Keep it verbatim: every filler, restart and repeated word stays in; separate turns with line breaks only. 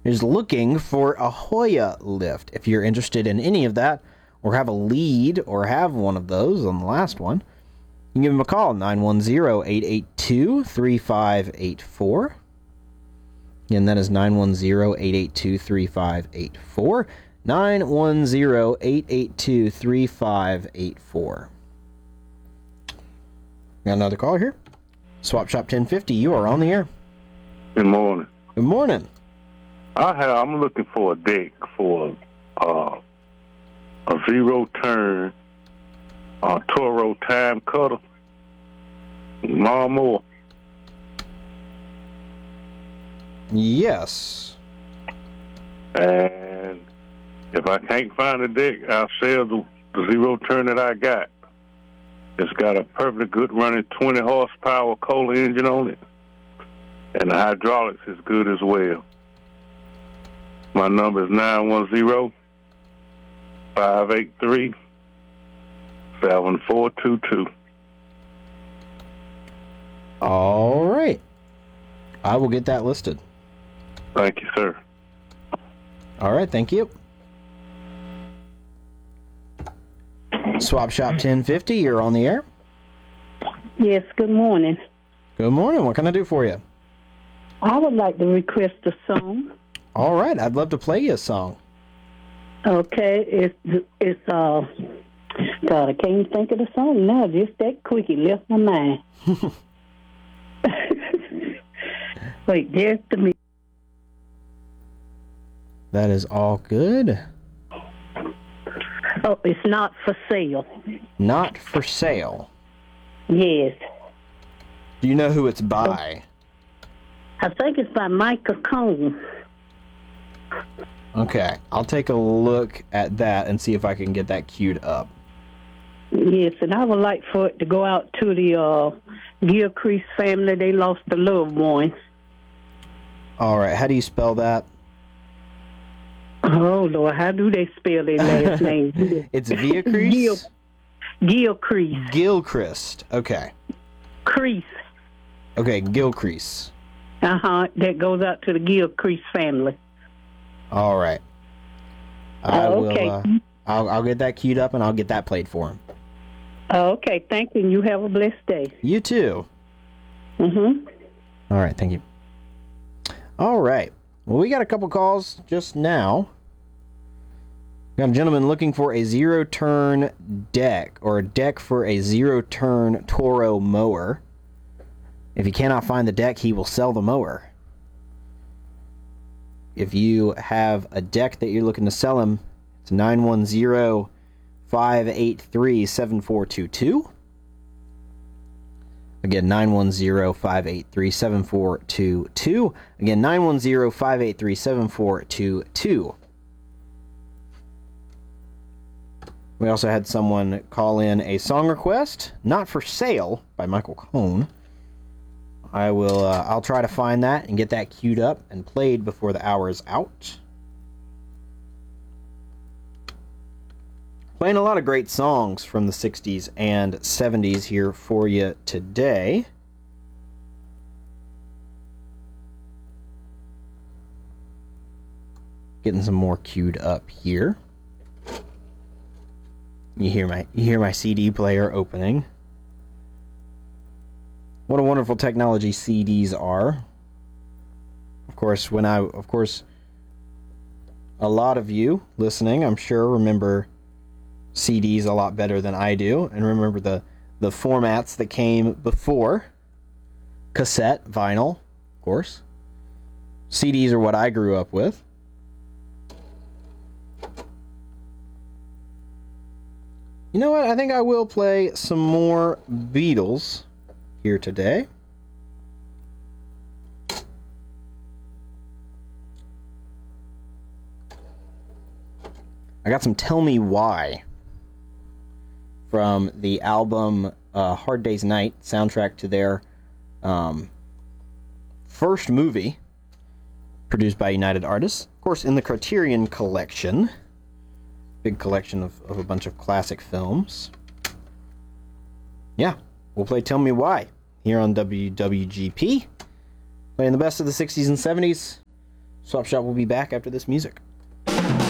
is looking for a Hoya lift. If you're interested in any of that, or have a lead, or have one of those on the last one, you can give them a call, nine one zero, eight eight two, three five eight four. Again, that is nine one zero, eight eight two, three five eight four. nine one zero, eight eight two, three five eight four. Got another call here. Swap Shop ten fifty, you are on the air.
Good morning.
Good morning.
I have, I'm looking for a deck for uh, a zero turn uh, Toro time cutter lawnmower.
Yes.
And if I can't find a deck, I'll sell the, the zero turn that I got. It's got a perfectly good running twenty horsepower Kohler engine on it. And the hydraulics is good as well. My number is nine one zero, five eight three, seven four two two.
All right. I will get that listed.
Thank you, sir.
All right, thank you. Swap Shop ten fifty, you're on the air.
Yes, good morning.
Good morning. What can I do for you?
I would like to request a song.
All right, I'd love to play you a song.
Okay, it's, it's, uh, God, I can't even think of the song now. Just that quick, it left my mind. Wait, just a minute.
That is all good.
Oh, it's Not for Sale.
Not for Sale.
Yes.
Do you know who it's by?
I think it's by Michael Cohn.
Okay, I'll take a look at that and see if I can get that queued up.
Yes, and I would like for it to go out to the uh, Gilchrist family. They lost a loved one.
All right, how do you spell that?
Oh, Lord, how do they spell their last name?
It's Viacrease?
Gil, Gilchrist.
Gilchrist. Okay.
Crease.
Okay, Gilchrist.
Uh-huh, that goes out to the Gilchrist family.
All right. I
Oh, okay.
will. Uh, I'll, I'll get that queued up and I'll get that played for him.
Oh, okay, thank you, and you have a blessed day.
You too.
Mm-hmm.
All right, thank you. All right. Well, we got a couple calls just now. Got a gentleman looking for a zero-turn deck, or a deck for a zero-turn Toro mower. If he cannot find the deck, he will sell the mower. If you have a deck that you're looking to sell him, it's nine one zero, five eight three, seven four two two. Again, nine one zero, five eight three, seven four two two. Again, nine one zero, five eight three, seven four two two. We also had someone call in a song request, Not for Sale, by Michael Cohn. I will, uh, I'll try to find that and get that queued up and played before the hour is out. Playing a lot of great songs from the sixties and seventies here for you today. Getting some more queued up here. You hear my you hear my C D player opening. What a wonderful technology C Ds are. Of course, when I of course a lot of you listening, I'm sure, remember C Ds a lot better than I do, and remember the the formats that came before cassette, vinyl, of course. C Ds are what I grew up with. You know what? I think I will play some more Beatles here today. I got some Tell Me Why from the album uh, Hard Day's Night, soundtrack to their um, first movie, produced by United Artists. Of course, in the Criterion Collection. Big collection of, of a bunch of classic films. Yeah, we'll play Tell Me Why here on W W G P. Playing the best of the sixties and seventies. Swap Shop will be back after this music.